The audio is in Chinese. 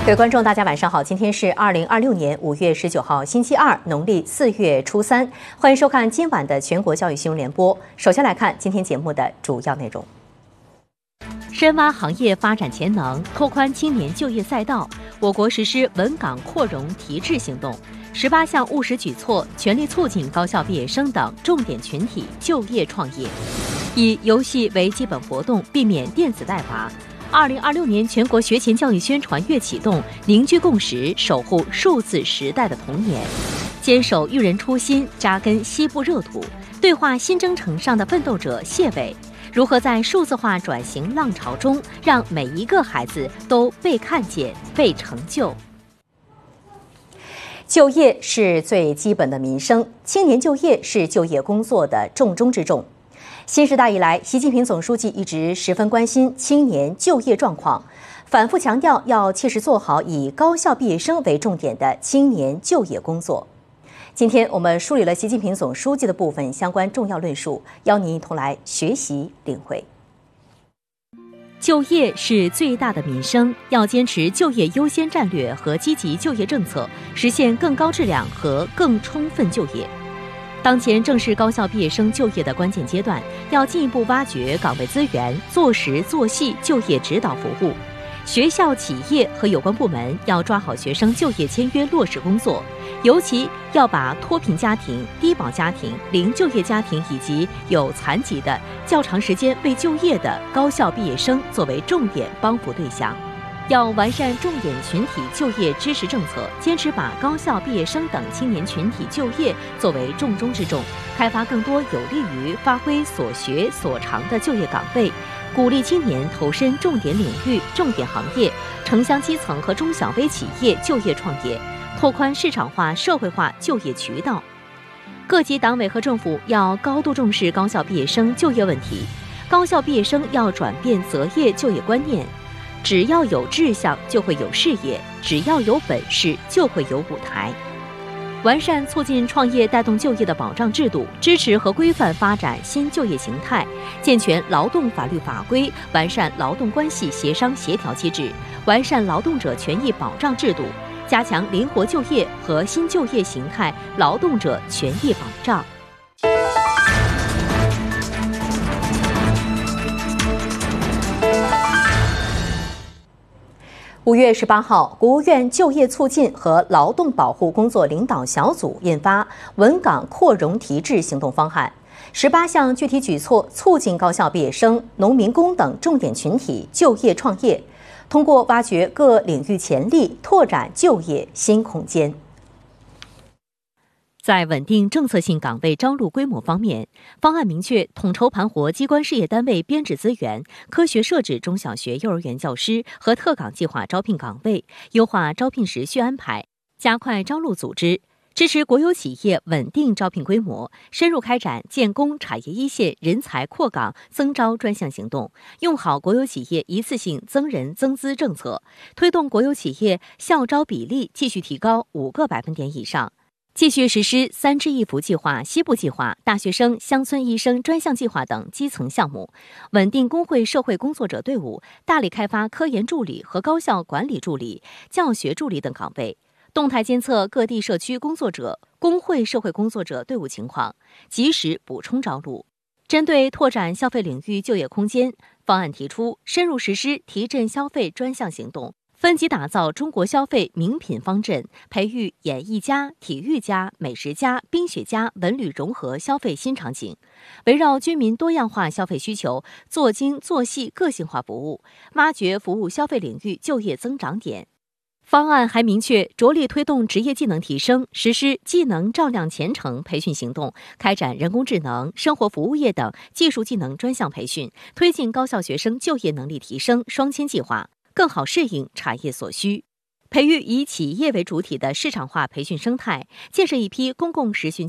各位观众，大家晚上好，今天是2026年5月19号，星期二，农历4月初3，欢迎收看今晚的全国教育新闻联播。首先来看今天节目的主要内容：深挖行业发展潜能，拓宽青年就业赛道。我国实施稳岗扩容提质行动，18项务实举措，全力促进高校毕业生等重点群体就业创业。以游戏为基本活动，避免电子代罚。2026年全国学前教育宣传月启动，凝聚共识，守护数字时代的童年，坚守育人初心，扎根西部热土，对话新征程上的奋斗者谢伟，如何在数字化转型浪潮中，让每一个孩子都被看见、被成就。就业是最基本的民生，青年就业是就业工作的重中之重。新时代以来，习近平总书记一直十分关心青年就业状况，反复强调要切实做好以高校毕业生为重点的青年就业工作。今天我们梳理了习近平总书记的部分相关重要论述，邀您一同来学习领会。就业是最大的民生，要坚持就业优先战略和积极就业政策，实现更高质量和更充分就业。当前正是高校毕业生就业的关键阶段，要进一步挖掘岗位资源，做实做细就业指导服务。学校、企业和有关部门要抓好学生就业签约落实工作，尤其要把脱贫家庭、低保家庭、零就业家庭以及有残疾的、较长时间未就业的高校毕业生作为重点帮扶对象。要完善重点群体就业支持政策，坚持把高校毕业生等青年群体就业作为重中之重，开发更多有利于发挥所学所长的就业岗位，鼓励青年投身重点领域、重点行业，城乡基层和中小微企业就业创业，拓宽市场化、社会化就业渠道。各级党委和政府要高度重视高校毕业生就业问题，高校毕业生要转变择业就业观念。只要有志向，就会有事业；只要有本事，就会有舞台。完善促进创业带动就业的保障制度，支持和规范发展新就业形态，健全劳动法律法规，完善劳动关系协商协调机制，完善劳动者权益保障制度，加强灵活就业和新就业形态劳动者权益保障。5月18号，国务院就业促进和劳动保护工作领导小组印发稳岗扩容提质行动方案，18项具体举措促进高校毕业生、农民工等重点群体就业创业，通过挖掘各领域潜力，拓展就业新空间。在稳定政策性岗位招录规模方面，方案明确统筹盘活机关事业单位编制资源，科学设置中小学、幼儿园教师和特岗计划招聘岗位，优化招聘时序安排，加快招录组织，支持国有企业稳定招聘规模，深入开展建工产业一线人才扩岗增招专项行动，用好国有企业一次性增人增资政策，推动国有企业校招比例继续提高5个百分点以上。继续实施3支一扶计划、西部计划、大学生、乡村医生专项计划等基层项目，稳定工会社会工作者队伍，大力开发科研助理和高校管理助理、教学助理等岗位，动态监测各地社区工作者、工会社会工作者队伍情况，及时补充招录。针对拓展消费领域就业空间，方案提出深入实施提振消费专项行动，分级打造中国消费名品方阵，培育演艺家、体育家、美食家、冰雪家文旅融合消费新场景，围绕居民多样化消费需求，做精做细个性化服务，挖掘服务消费领域就业增长点。方案还明确着力推动职业技能提升，实施技能照亮前程培训行动，开展人工智能、生活服务业等技术技能专项培训，推进高校学生就业能力提升双千计划，更好适应产业所需，培育以企业为主体的市场化培训生态，建设一批公共实训